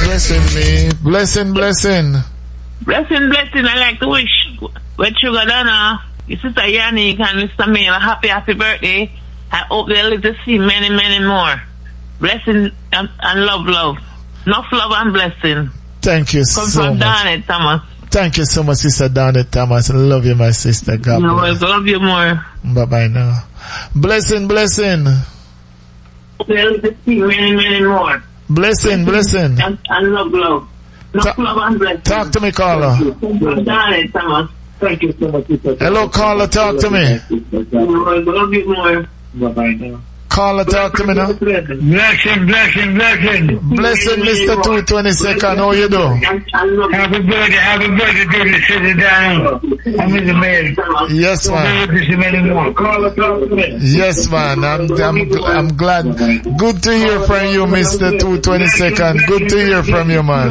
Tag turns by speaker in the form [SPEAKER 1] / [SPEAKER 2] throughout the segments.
[SPEAKER 1] blessing me. Blessing.
[SPEAKER 2] Blessing. I like to wish with Sugar Donna, your sister Yannick and Mr. Mail a happy birthday. I hope they'll live to see many, many more. Blessing and love. Enough love and blessing.
[SPEAKER 1] Thank you
[SPEAKER 2] Come
[SPEAKER 1] so
[SPEAKER 2] from
[SPEAKER 1] much.
[SPEAKER 2] Donnet, Thomas.
[SPEAKER 1] Thank you so much, Sister Donnet Thomas. I love you, my sister. God bless.
[SPEAKER 2] Love you more.
[SPEAKER 1] Bye-bye now. Blessing.
[SPEAKER 2] They'll live to see many, many more.
[SPEAKER 1] Blessing.
[SPEAKER 2] And love. Enough love and blessing.
[SPEAKER 1] Talk to me, caller.
[SPEAKER 2] Come from Donnet, Thomas. Thank you so much.
[SPEAKER 1] Hello, caller, talk to me.
[SPEAKER 2] Love you more.
[SPEAKER 3] Bye-bye now.
[SPEAKER 1] Caller, talk to me now.
[SPEAKER 3] Blessing.
[SPEAKER 1] Blessing, Mr. 222nd. How you do?
[SPEAKER 3] Happy birthday to the city down. I'm in the mail.
[SPEAKER 1] Yes, man. Yes, man. I'm glad. Good to hear from you, Mr. 222nd. Good to hear from you, man.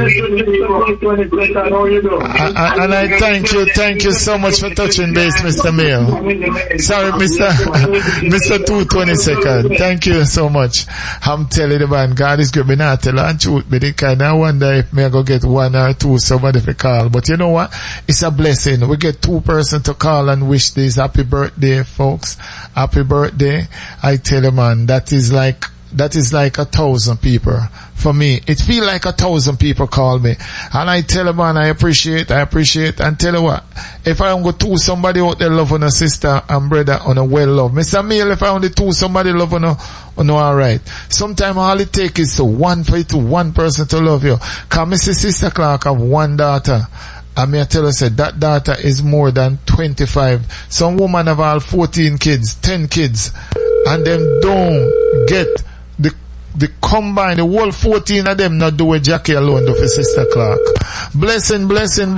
[SPEAKER 1] And I thank you so much for touching base, Mr. Mail. Sorry, Mr. 222nd. Thank you so much. I'm telling you, man, God is good. Me not tell you truth, but I kind of wonder if me go get one or two somebody to call. But you know what? It's a blessing. We get 2 persons to call and wish this happy birthday, folks. Happy birthday. I tell you, man, that is like 1,000 people. For me, it feel like 1,000 people call me. And I tell them, man, I appreciate. And tell you what, if I don't go to somebody out there love on a sister and brother on a well love. Mr. Mail, if I only to somebody love on alright. Sometimes all it takes is one person to love you. Cause Mrs. Sister Clark have 1 daughter. I may tell you, that daughter is more than 25. Some woman have all 14 kids, 10 kids. And them don't get the combine, the whole 14 of them not do what Jackie alone do for Sister Clark. Blessing.
[SPEAKER 4] Blessing,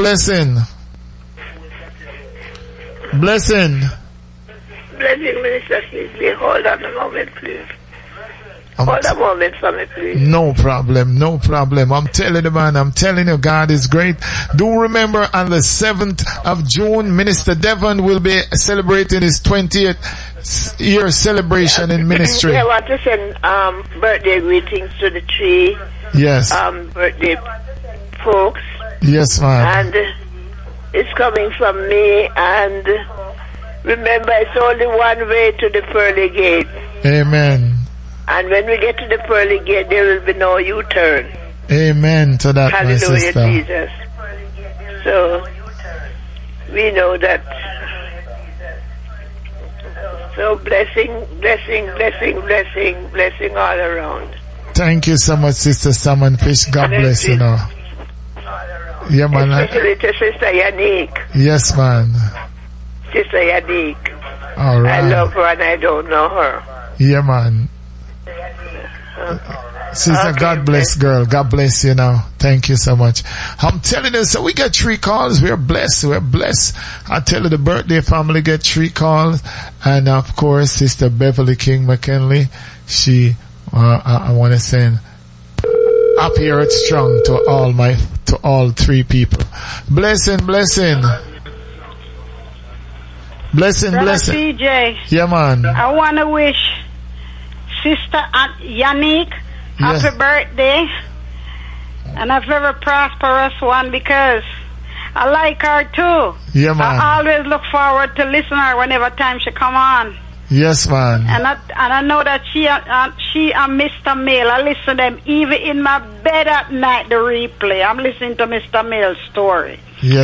[SPEAKER 4] Minister Sleazy. Hold on a moment, please. Hold a moment for me, please.
[SPEAKER 1] No problem. I'm telling you, man, God is great. Do remember on the 7th of June, Minister Devon will be celebrating his 20th year celebration in ministry.
[SPEAKER 4] I want to send birthday greetings to the 3 birthday folks.
[SPEAKER 1] Yes, ma'am.
[SPEAKER 4] And it's coming from me, and remember, it's only one way to the pearly gate.
[SPEAKER 1] Amen.
[SPEAKER 4] And when we get to the pearly gate, there will be no U-turn.
[SPEAKER 1] Amen to that,
[SPEAKER 4] hallelujah,
[SPEAKER 1] my sister.
[SPEAKER 4] Jesus. So, we know that. So, blessing all around.
[SPEAKER 1] Thank you so much, Sister Salmon Fish. God bless you now. Yeah, man.
[SPEAKER 4] Especially to Sister Yannick.
[SPEAKER 1] Yes, man.
[SPEAKER 4] Sister Yannick.
[SPEAKER 1] All right.
[SPEAKER 4] I love her and I don't know her.
[SPEAKER 1] Yeah, man. Sister, okay, God bless, girl. God bless you now. Thank you so much. I'm telling you, so we get 3 calls. We're blessed. I tell you, the birthday family get 3 calls. And of course, Sister Beverly King McKinley, she, I want to send happy earth strong to all 3 people. Blessing.
[SPEAKER 5] CJ.
[SPEAKER 1] Yeah, man.
[SPEAKER 5] I want to wish Sister Yannick happy birthday and a very prosperous one, because I like her too.
[SPEAKER 1] Yeah, man.
[SPEAKER 5] I always look forward to listening to her whenever time she come on.
[SPEAKER 1] Yes, man.
[SPEAKER 5] And I know that she and Mr. Mail, I listen to them even in my bed at night, the replay. I'm listening to Mr. Mail's story.
[SPEAKER 1] Yes.